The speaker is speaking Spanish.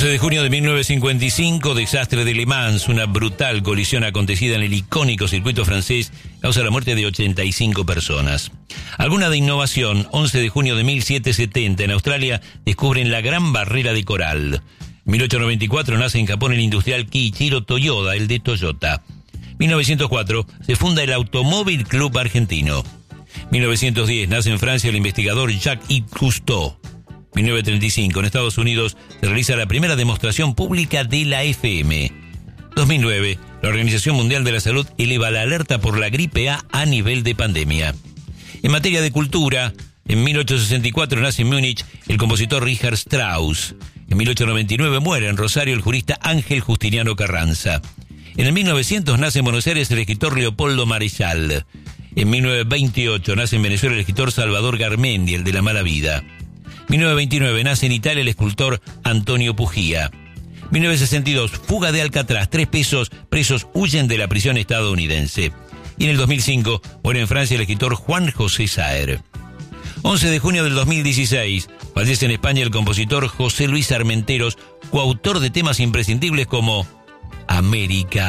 11 de junio de 1955, desastre de Le Mans, una brutal colisión acontecida en el icónico circuito francés causa la muerte de 85 personas. Alguna de innovación, 11 de junio de 1770, en Australia descubren la Gran Barrera de Coral. 1894 nace en Japón el industrial Kiichiro Toyoda, el de Toyota. 1904 se funda el Automóvil Club Argentino. 1910 nace en Francia el investigador Jacques-Yves Cousteau. 1935 en Estados Unidos se realiza la primera demostración pública de la FM. 2009 la Organización Mundial de la Salud eleva la alerta por la gripe A nivel de pandemia. En materia de cultura, en 1864 nace en Múnich el compositor Richard Strauss. En 1899 muere en Rosario el jurista Ángel Justiniano Carranza. En el 1900 nace en Buenos Aires el escritor Leopoldo Marechal. En 1928 nace en Venezuela el escritor Salvador Garmendi, el de La Mala Vida. 1929 nace en Italia el escultor Antonio Pugía. 1962, fuga de Alcatraz, 3 presos huyen de la prisión estadounidense. Y en el 2005 muere en Francia el escritor Juan José Saer. 11 de junio del 2016, fallece en España el compositor José Luis Armenteros, coautor de temas imprescindibles como América.